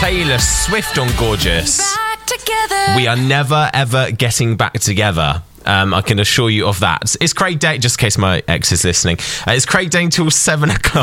Taylor Swift on Gorgeous. We are never, ever getting back together. I can assure you of that. It's Craig Day, just in case my ex is listening. It's Craig Day till 7 o'clock.